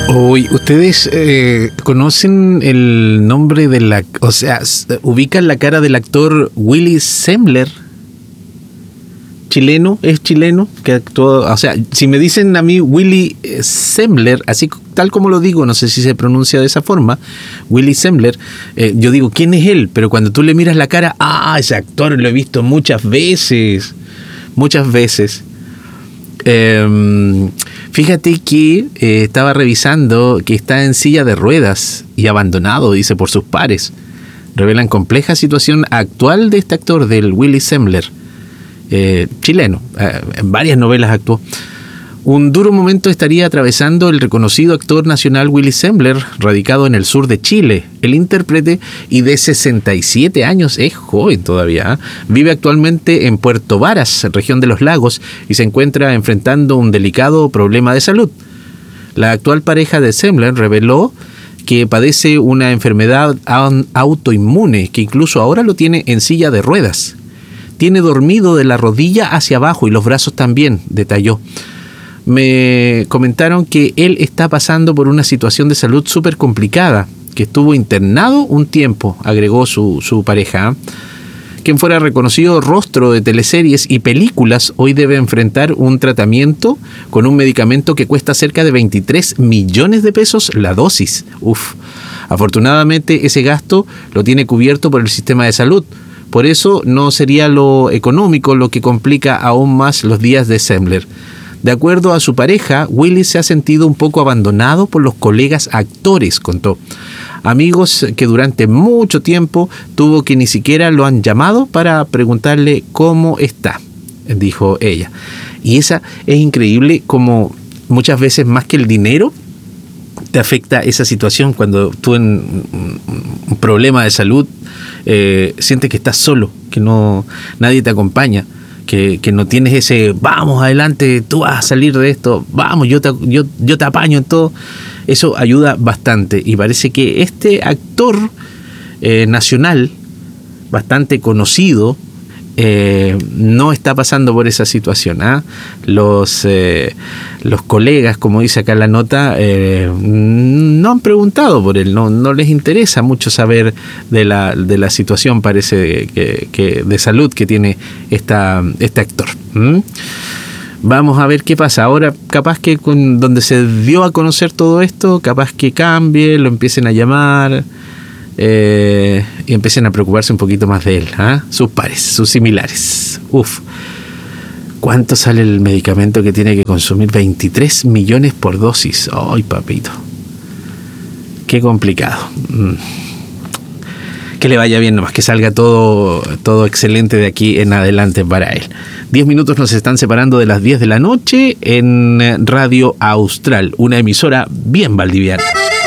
Uy, ¿ustedes conocen el nombre de la... O sea, ubican la cara del actor Willy Sembler? Chileno, es chileno, que actuó... O sea, si me dicen a mí Willy Sembler, así tal como lo digo, no sé si se pronuncia de esa forma, Willy Sembler, yo digo, ¿quién es él? Pero cuando tú le miras la cara, ese actor lo he visto muchas veces. Fíjate que estaba revisando que está en silla de ruedas y abandonado, dice, por sus pares. Revelan compleja situación actual de este actor, del Willy Sembler, chileno. En varias novelas actuó. Un duro momento estaría atravesando el reconocido actor nacional Willy Sembler, radicado en el sur de Chile. El intérprete, y de 67 años, es joven todavía, vive actualmente en Puerto Varas, región de los Lagos, y se encuentra enfrentando un delicado problema de salud. La actual pareja de Sembler reveló que padece una enfermedad autoinmune, que incluso ahora lo tiene en silla de ruedas. Tiene dormido de la rodilla hacia abajo y los brazos también, detalló. Me comentaron que él está pasando por una situación de salud súper complicada, que estuvo internado un tiempo, agregó su pareja. Quien fuera reconocido rostro de teleseries y películas, hoy debe enfrentar un tratamiento con un medicamento que cuesta cerca de 23 millones de pesos la dosis. Afortunadamente ese gasto lo tiene cubierto por el sistema de salud. Por eso no sería lo económico lo que complica aún más los días de Sembler. De acuerdo a su pareja, Willy se ha sentido un poco abandonado por los colegas actores, contó. Amigos que durante mucho tiempo tuvo que ni siquiera lo han llamado para preguntarle cómo está, dijo ella. Y esa es increíble, como muchas veces más que el dinero te afecta esa situación cuando tú en un problema de salud sientes que estás solo, que nadie te acompaña. Que no tienes ese vamos adelante, tú vas a salir de esto, vamos, yo te apaño en todo. Eso ayuda bastante, y parece que este actor nacional bastante conocido no está pasando por esa situación. Los colegas, como dice acá la nota, no han preguntado por él, no les interesa mucho saber de la situación, parece que de salud que tiene este actor. Vamos a ver qué pasa. Ahora, capaz que donde se dio a conocer todo esto, capaz que cambie, lo empiecen a llamar, y empiecen a preocuparse un poquito más de él, sus pares, sus similares. ¿Cuánto sale el medicamento que tiene que consumir? 23 millones por dosis. ¡Ay, papito! Qué complicado. Que le vaya bien nomás, que salga todo excelente de aquí en adelante para él. 10 minutos nos están separando de las 10 de la noche en Radio Austral, una emisora bien valdiviana.